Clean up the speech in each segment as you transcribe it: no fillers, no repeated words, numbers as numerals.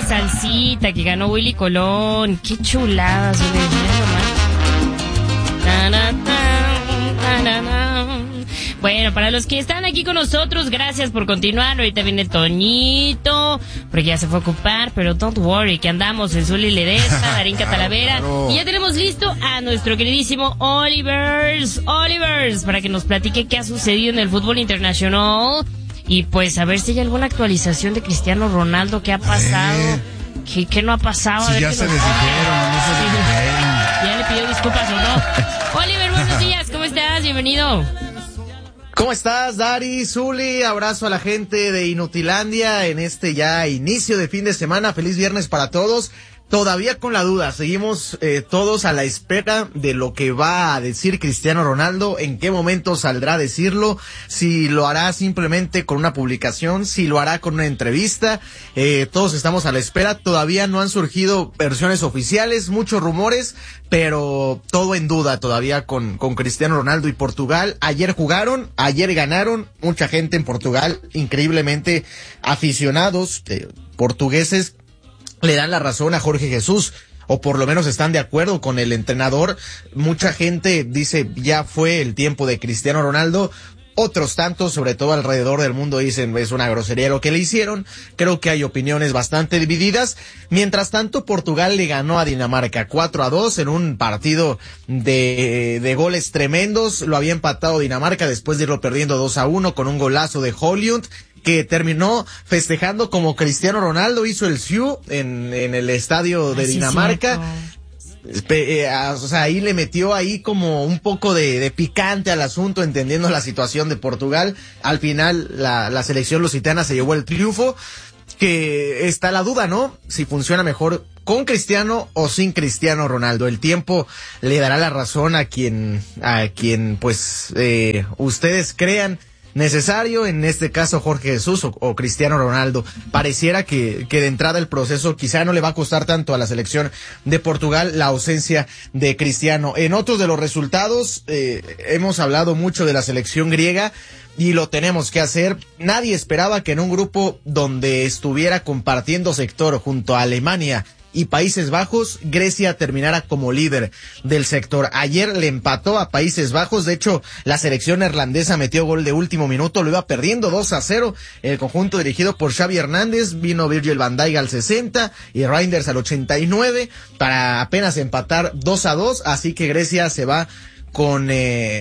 salsita que ganó Willy Colón. Qué chulada, Bueno, para los que están aquí con nosotros, gracias por continuar. Ahorita viene Toñito, porque ya se fue a ocupar, pero don't worry, que andamos en Zuli Ledesma, Darinka Talavera, y ya tenemos listo a nuestro queridísimo Olivers, para que nos platique qué ha sucedido en el fútbol internacional, y pues a ver si hay alguna actualización de Cristiano Ronaldo, qué ha pasado, qué no ha pasado. Si ya se desdijeron, no se desdijeron. ¿Ya le pidió disculpas o no? Oliver, buenos días, ¿cómo estás? Bienvenido. ¿Cómo estás, Dari, Zuli? Abrazo a la gente de Inutilandia en este ya inicio de fin de semana. Feliz viernes para todos. Todavía con la duda, seguimos todos a la espera de lo que va a decir Cristiano Ronaldo, en qué momento saldrá a decirlo, si lo hará simplemente con una publicación, si lo hará con una entrevista. Todos estamos a la espera. Todavía no han surgido versiones oficiales, muchos rumores, pero todo en duda todavía con Cristiano Ronaldo y Portugal. Ayer jugaron, ayer ganaron, mucha gente en Portugal, increíblemente aficionados portugueses, le dan la razón a Jorge Jesús, o por lo menos están de acuerdo con el entrenador. Mucha gente dice ya fue el tiempo de Cristiano Ronaldo. Otros tantos, sobre todo alrededor del mundo, dicen es una grosería lo que le hicieron. Creo que hay opiniones bastante divididas. Mientras tanto, Portugal le ganó a Dinamarca 4-2 en un partido de goles tremendos. Lo había empatado Dinamarca después de irlo perdiendo 2-1 con un golazo de Højlund, que terminó festejando como Cristiano Ronaldo hizo el Siu en el estadio de Dinamarca. O sea, ahí le metió ahí como un poco de picante al asunto, entendiendo la situación de Portugal. Al final, la selección lusitana se llevó el triunfo, que está la duda, ¿no? Si funciona mejor con Cristiano o sin Cristiano Ronaldo. El tiempo le dará la razón a quien pues, ustedes crean necesario, en este caso Jorge Jesús o Cristiano Ronaldo. Pareciera que de entrada el proceso quizá no le va a costar tanto a la selección de Portugal la ausencia de Cristiano. En otros de los resultados, hemos hablado mucho de la selección griega y lo tenemos que hacer. Nadie esperaba que en un grupo donde estuviera compartiendo sector junto a Alemania y Países Bajos, Grecia terminara como líder del sector. Ayer le empató a Países Bajos. De hecho, la selección neerlandesa metió gol de último minuto, lo iba perdiendo 2-0. El conjunto dirigido por Xavi Hernández, vino Virgil van Dijk al 60 y Reinders al 89 para apenas empatar 2-2. Así que Grecia se va con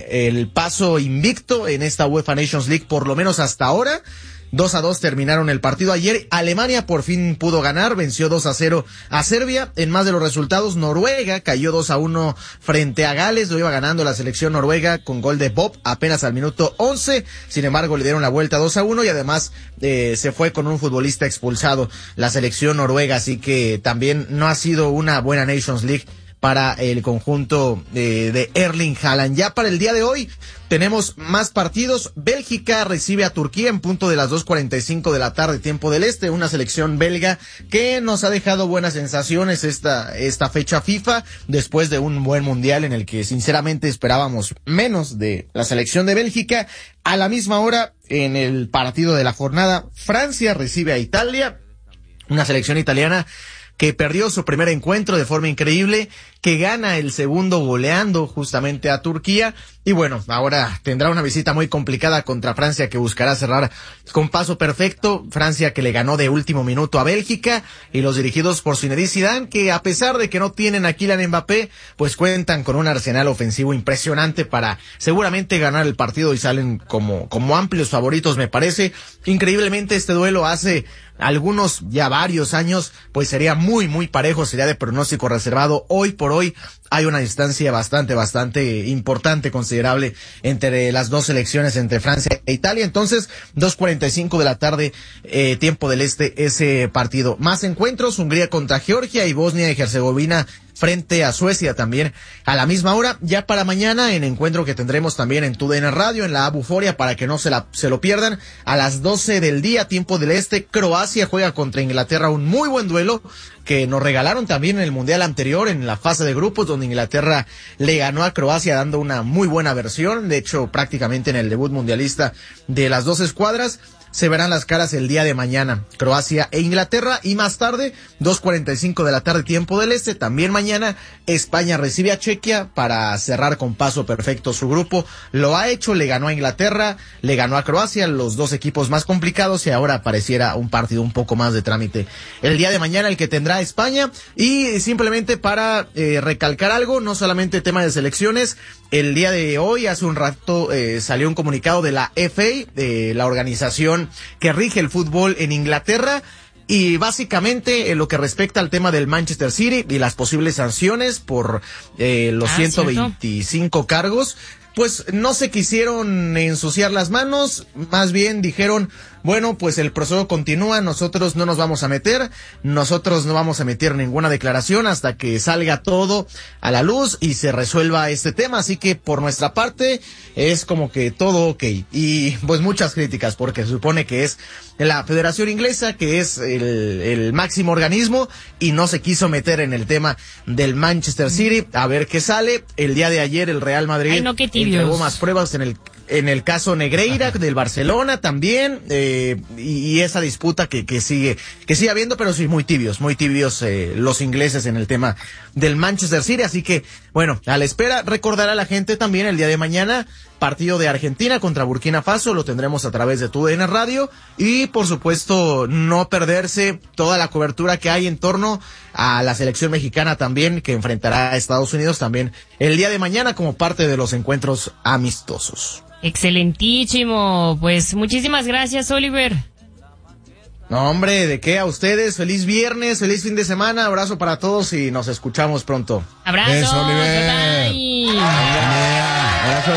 el paso invicto en esta UEFA Nations League, por lo menos hasta ahora. 2-2 terminaron el partido ayer. Alemania por fin pudo ganar, venció 2-0 a Serbia. En más de los resultados, Noruega cayó 2-1 frente a Gales, lo iba ganando la selección noruega con gol de Bob apenas al minuto 11. Sin embargo, le dieron la vuelta 2-1 y además se fue con un futbolista expulsado la selección noruega, así que también no ha sido una buena Nations League para el conjunto de Erling Haaland. Ya para el día de hoy tenemos más partidos. Bélgica recibe a Turquía en punto de las 2:45 de la tarde, tiempo del este. Una selección belga que nos ha dejado buenas sensaciones esta fecha FIFA, después de un buen mundial en el que sinceramente esperábamos menos de la selección de Bélgica. A la misma hora, en el partido de la jornada, Francia recibe a Italia, una selección italiana que perdió su primer encuentro de forma increíble, que gana el segundo goleando justamente a Turquía, y bueno, ahora tendrá una visita muy complicada contra Francia, que buscará cerrar con paso perfecto. Francia que le ganó de último minuto a Bélgica, y los dirigidos por Zinedine Zidane, que a pesar de que no tienen a Kylian Mbappé, pues cuentan con un arsenal ofensivo impresionante para seguramente ganar el partido, y salen como amplios favoritos, me parece. Increíblemente, este duelo hace algunos, ya varios años, pues sería muy parejo, sería de pronóstico reservado. Hoy por hoy hay una distancia bastante importante, considerable, entre las dos selecciones, entre Francia e Italia. Entonces, 2:45 de la tarde, tiempo del este, ese partido. Más encuentros: Hungría contra Georgia y Bosnia y Herzegovina frente a Suecia también a la misma hora. Ya para mañana, en encuentro que tendremos también en TUDN Radio, en la Abuforia, para que no se lo pierdan, a las 12 del día, tiempo del este, Croacia juega contra Inglaterra, un muy buen duelo que nos regalaron también en el Mundial anterior, en la fase de grupos, donde Inglaterra le ganó a Croacia dando una muy buena versión, de hecho prácticamente en el debut mundialista de las dos escuadras. se verán las caras el día de mañana, Croacia e Inglaterra, y más tarde, 2:45 de la tarde, tiempo del este, también mañana, España recibe a Chequia para cerrar con paso perfecto su grupo. Lo ha hecho, le ganó a Inglaterra, le ganó a Croacia, los dos equipos más complicados, y ahora pareciera un partido un poco más de trámite el día de mañana, el que tendrá España. Y simplemente para recalcar algo, no solamente tema de selecciones, el día de hoy, hace un rato, salió un comunicado de la FA, de la organización que rige el fútbol en Inglaterra, y básicamente en lo que respecta al tema del Manchester City y las posibles sanciones por los 125 cargos, pues no se quisieron ensuciar las manos, más bien dijeron, bueno, pues el proceso continúa, nosotros no nos vamos a meter, nosotros no vamos a emitir ninguna declaración hasta que salga todo a la luz y se resuelva este tema. Así que por nuestra parte es como que todo ok. Y pues muchas críticas, porque se supone que es la Federación Inglesa, que es el máximo organismo, y no se quiso meter en el tema del Manchester City. A ver qué sale. El día de ayer el Real Madrid entregó más pruebas en el caso Negreira del Barcelona también, y esa disputa que sigue habiendo, pero sí muy tibios los ingleses en el tema del Manchester City. Así que bueno, a la espera. Recordar a la gente también el día de mañana, partido de Argentina contra Burkina Faso, lo tendremos a través de TUDN Radio, y por supuesto no perderse toda la cobertura que hay en torno a la selección mexicana también, que enfrentará a Estados Unidos también el día de mañana como parte de los encuentros amistosos. Excelentísimo, pues muchísimas gracias, Oliver. No, hombre, ¿de qué? A ustedes, feliz viernes, feliz fin de semana, abrazo para todos y nos escuchamos pronto. Abrazo, eso, Oliver. bye. Abrazo.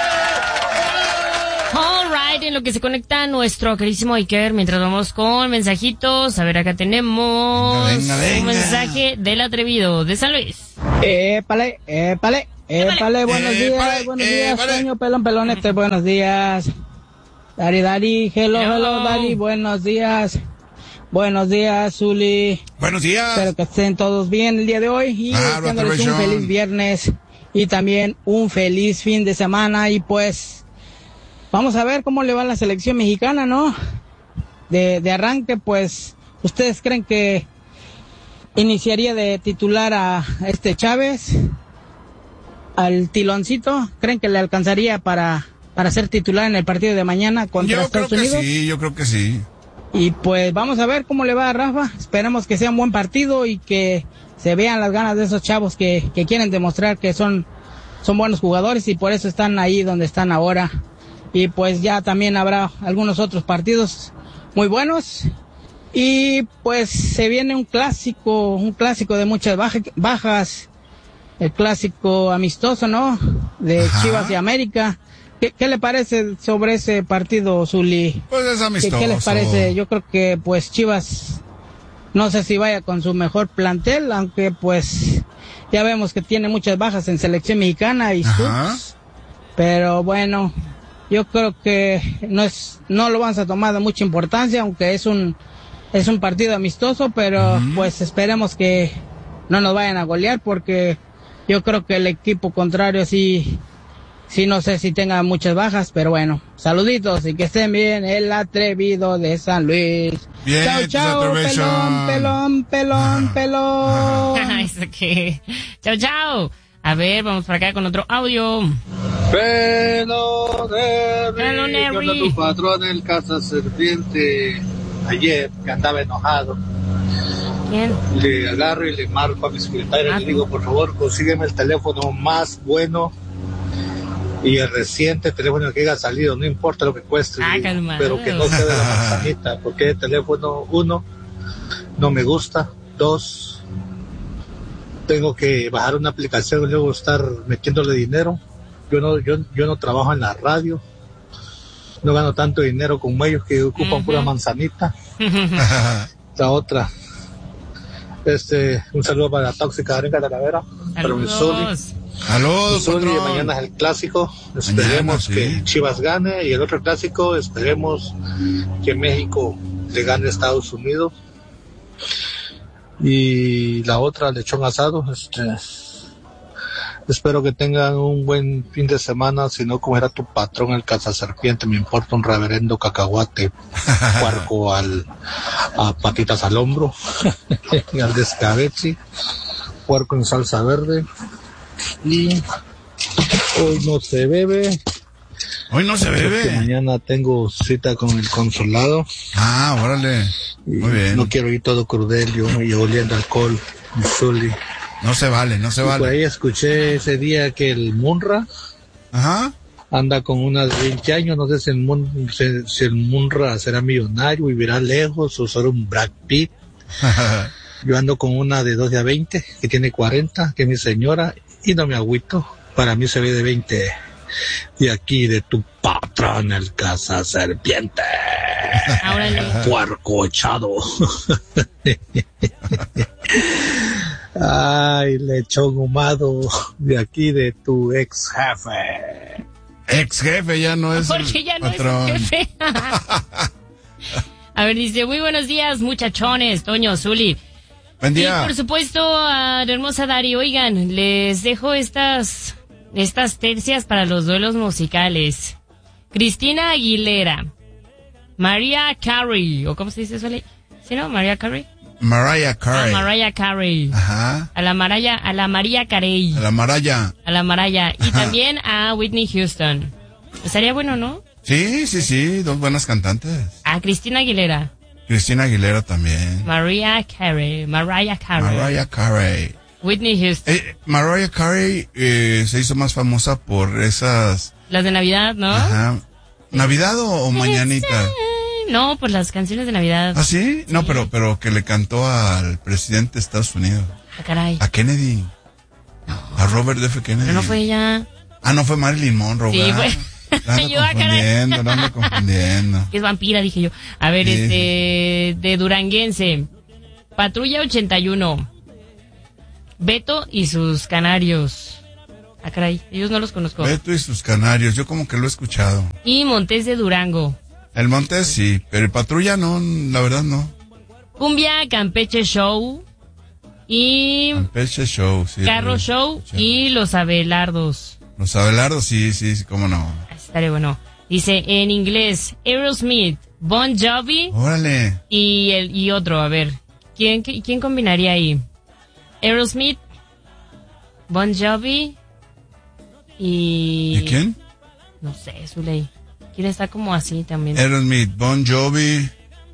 All right, en lo que se conecta nuestro queridísimo Iker, mientras vamos con mensajitos, a ver, acá tenemos venga. un mensaje del atrevido de San Luis. Épale, buenos días, sueño, pelón, buenos días. Dari, hello, Dari, buenos días, Zuli. Buenos días. Espero que estén todos bien el día de hoy, y deseándoles un feliz viernes y también un feliz fin de semana. Y pues, vamos a ver cómo le va a la selección mexicana, ¿no? De arranque, pues, ¿ustedes creen que iniciaría de titular a Chávez, al Tiloncito? ¿Creen que le alcanzaría para ser titular en el partido de mañana contra Estados Unidos? Yo creo que sí. Y pues vamos a ver cómo le va a Rafa. Esperemos que sea un buen partido y que se vean las ganas de esos chavos que quieren demostrar que son buenos jugadores, y por eso están ahí donde están ahora. Y pues ya también habrá algunos otros partidos muy buenos. Y pues se viene un clásico de muchas bajas, el clásico amistoso, ¿no? De Chivas y América. ¿Qué le parece sobre ese partido, Zuli? Pues es amistoso. ¿Qué les parece? Yo creo que pues Chivas, no sé si vaya con su mejor plantel, aunque pues ya vemos que tiene muchas bajas en selección mexicana y subs. Pero bueno, yo creo que no lo vamos a tomar de mucha importancia, aunque es un partido amistoso, pero pues esperemos que no nos vayan a golear, porque yo creo que el equipo contrario sí, no sé si tenga muchas bajas, pero bueno, saluditos y que estén bien, el atrevido de San Luis. Bien, chao, pelón. ¿Eso qué? Chao. A ver, vamos para acá con otro audio. Peloneri, tu patrón el Casa Serpiente, ayer que andaba enojado. ¿Quién? Le agarro y le marco a mi secretario y le digo, por favor, consígueme el teléfono más bueno y el reciente teléfono que haya salido, no importa lo que cueste, pero que no sea de la manzanita, porque el teléfono, 1, no me gusta, 2, tengo que bajar una aplicación y luego estar metiéndole dinero. Yo no trabajo en la radio, no gano tanto dinero como ellos que ocupan pura manzanita. La otra, un saludo para la tóxica Darinka Talavera, para mi Zuli, mañana es el clásico, esperemos que Chivas gane, y el otro clásico esperemos que México le gane a Estados Unidos. Y la otra, lechón asado, Espero que tengan un buen fin de semana, si no, como era tu patrón, el cazaserpiente, me importa un reverendo cacahuate, puerco a patitas al hombro, al descabeci, puerco en salsa verde, y hoy no se bebe. Hoy no se bebe. Porque mañana tengo cita con el consulado. Ah, órale. Muy bien. No quiero ir todo crudelio y oliendo alcohol, Zuli. No se vale, no se vale. Por ahí escuché ese día que el Munra anda con una de 20 años, no sé si el Munra será millonario, vivirá lejos o será un Brad Pitt. Yo ando con una de 12 a 20, que tiene 40, que es mi señora, y no me agüito. Para mí se ve de 20. Y aquí de tu patrón, el cazaserpiente. Puerco echado. Ay, lechón humado, de aquí de tu ex jefe. Ex jefe ya no es porque ya no patrón. Es el jefe. A ver, dice, muy buenos días, muchachones, Toño, Zuli. Buen día. Y por supuesto a la hermosa Dari, oigan, les dejo estas tercias para los duelos musicales. Cristina Aguilera, Mariah Carey, o ¿cómo se dice eso? ¿Sí, no? Mariah Carey. Mariah Carey. Mariah Carey. Ajá. A la Mariah Carey. A la Mariah. A la Mariah. Y también a Whitney Houston. Estaría bueno, ¿no? Sí, dos buenas cantantes. A Cristina Aguilera. Cristina Aguilera también. Mariah Carey. Whitney Houston. Mariah Carey se hizo más famosa por esas... Las de Navidad, ¿no? Ajá. ¿Navidad o Mañanita? No, por las canciones de Navidad. ¿Ah, sí? No, pero que le cantó al presidente de Estados Unidos. Ah, caray. A Kennedy. No. A Robert F. Kennedy. Pero no fue ella. Ah, no fue Marilyn Monroe. Sí, fue. No ando confundiendo. Que es vampira, dije yo. A ver, sí. De Duranguense. Patrulla 81. Beto y sus canarios. Ah, caray, ellos no los conozco. Beto y sus canarios, yo como que lo he escuchado. Y Montes de Durango. El Montes sí, pero el Patrulla no, la verdad no. Cumbia Campeche Show. Y... Campeche Show, sí. Carro Show y Los Abelardos. Los Abelardos, sí, cómo no. Estaré bueno. Dice en inglés, Aerosmith, Bon Jovi. Órale. Y otro, a ver. ¿Quién combinaría ahí? Aerosmith, Bon Jovi y... ¿Y quién? No sé, Zuley. ¿Quién está como así también? Aerosmith, Bon Jovi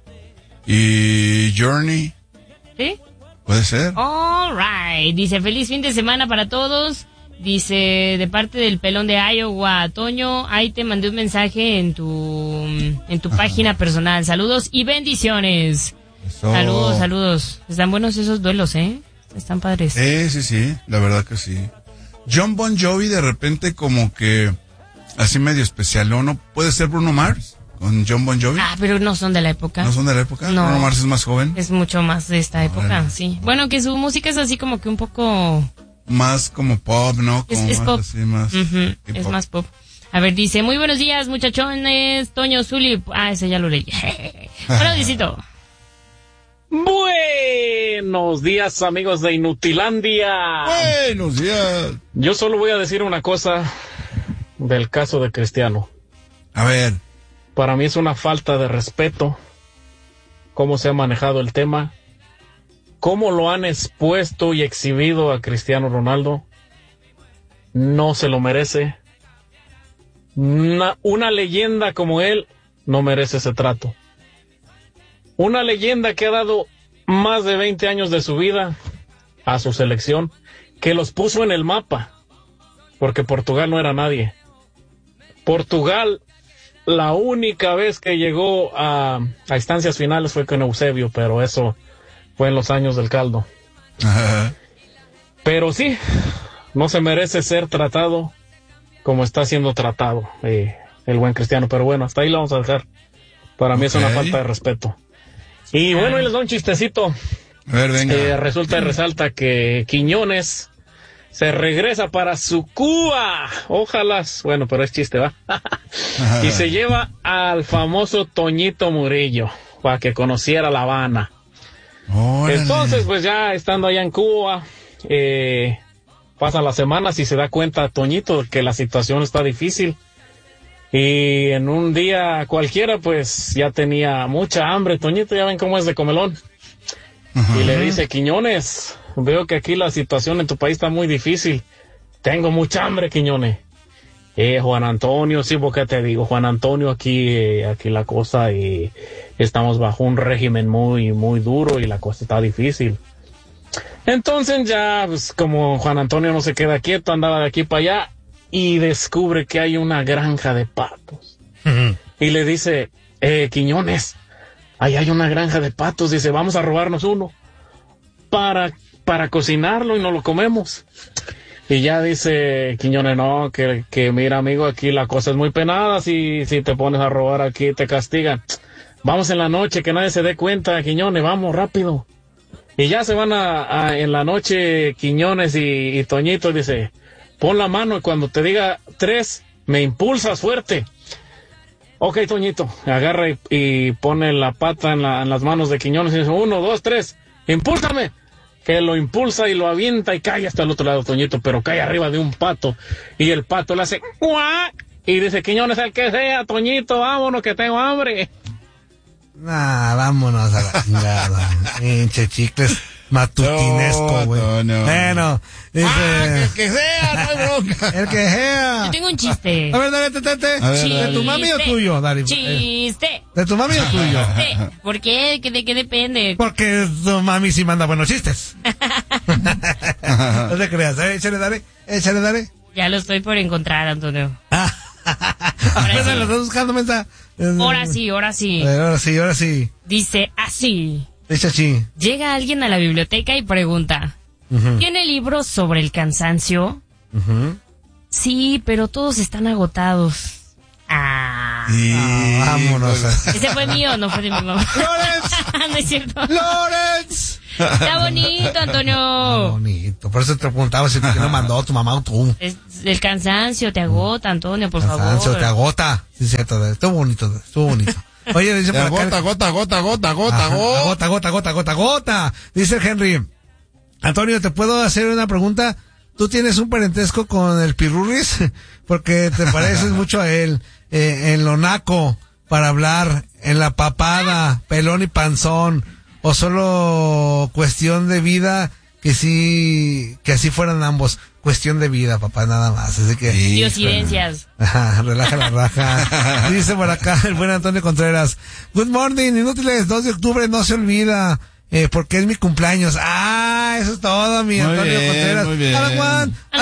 y Journey. ¿Sí? Puede ser. All right. Dice, feliz fin de semana para todos. Dice, de parte del pelón de Iowa, Toño, ahí te mandé un mensaje en tu página personal. Saludos y bendiciones. Eso. Saludos. Están buenos esos duelos, ¿eh? Están padres. Sí, la verdad que sí. John Bon Jovi de repente como que así medio especial, ¿o no? ¿Puede ser Bruno Mars con John Bon Jovi? Ah, pero no son de la época. ¿No son de la época? No. Bruno Mars es más joven. Es mucho más de esta época, sí. Bueno, que su música es así como que un poco... Más como pop, ¿no? Como es más pop. Así, más es más pop. A ver, dice, muy buenos días, muchachones, Toño, Zuli. Ah, ese ya lo leí. Hola, Disito. Buenos días, amigos de Inutilandia. Buenos días. Yo solo voy a decir una cosa del caso de Cristiano. A ver. Para mí es una falta de respeto cómo se ha manejado el tema, cómo lo han expuesto y exhibido a Cristiano Ronaldo. No se lo merece. Una leyenda como él no merece ese trato. Una leyenda que ha dado más de 20 años de su vida a su selección, que los puso en el mapa, porque Portugal no era nadie. Portugal, la única vez que llegó a instancias finales fue con Eusebio, pero eso fue en los años del caldo. Ajá. Pero sí, no se merece ser tratado como está siendo tratado el buen Cristiano, pero bueno, hasta ahí lo vamos a dejar. Para mí es una falta de respeto. Y bueno, ahí les doy un chistecito. A ver, venga. Resulta y resalta que Quiñones se regresa para su Cuba. Ojalá, bueno, pero es chiste, ¿va? Y se lleva al famoso Toñito Murillo para que conociera La Habana. Órale. Entonces, pues ya estando allá en Cuba, pasan las semanas y se da cuenta Toñito que la situación está difícil. Y en un día cualquiera, pues ya tenía mucha hambre. Toñito, ya ven cómo es de comelón. Y le dice, Quiñones, veo que aquí la situación en tu país está muy difícil. Tengo mucha hambre, Quiñones. Juan Antonio, sí, porque te digo, Juan Antonio, aquí la cosa, y estamos bajo un régimen muy, muy duro y la cosa está difícil. Entonces ya, pues como Juan Antonio no se queda quieto, andaba de aquí para allá y descubre que hay una granja de patos. Y le dice, Quiñones, ahí hay una granja de patos, dice, vamos a robarnos uno para cocinarlo y nos lo comemos. Y ya dice Quiñones, no, que mira, amigo, aquí la cosa es muy penada, si te pones a robar aquí te castigan. Vamos en la noche, que nadie se dé cuenta, Quiñones, vamos rápido. Y ya se van en la noche Quiñones y Toñito, dice, pon la mano y cuando te diga 3, me impulsas fuerte. Ok, Toñito, agarra y pone la pata en las manos de Quiñones y dice, 1, 2, 3, impúlsame. Que lo impulsa y lo avienta y cae hasta el otro lado, Toñito, pero cae arriba de un pato. Y el pato le hace ¡cuac! Y dice, Quiñones, el que sea, Toñito, vámonos que tengo hambre. Vámonos a la chingada. Pinche chicles matutinesco, güey. No. Bueno, dice... el que sea, no hay bronca. El que sea. Yo tengo un chiste. A ver, dale, ¿de tu mami o tuyo? Dale. Chiste. ¿De tu mami o tuyo? ¿Por qué? ¿De qué depende? Porque tu mami sí manda buenos chistes. No te creas, échale, dale. Ya lo estoy por encontrar, Antonio. Ahora sí. ¿Lo estás buscando, mensa? Ahora sí. Dice así. Así. Llega alguien a la biblioteca y pregunta, ¿tiene libros sobre el cansancio? Sí, pero todos están agotados. Vámonos. Ese fue mío, no fue de mi mamá. ¡Lorenz! No es cierto. ¡Lorenz! Está bonito, Antonio. Bonito. Por eso te preguntaba si te lo mandó tu mamá o tú. El cansancio te agota, Antonio, por favor. El cansancio te agota. Sí, cierto. Estuvo bonito. Oye, dice por acá. Gota. Dice Henry. Antonio, ¿te puedo hacer una pregunta? ¿Tú tienes un parentesco con el Pirurris? Porque te pareces mucho a él. En lo naco, para hablar, en la papada, pelón y panzón. O solo cuestión de vida, que así fueran ambos. Cuestión de vida, papá, nada más. Así que... Diosidencias. Relaja la raja. Dice por acá el buen Antonio Contreras. Good morning, inútiles, 2 de octubre, no se olvida. Porque es mi cumpleaños. Eso es todo, mi Antonio Contreras. Muy bien.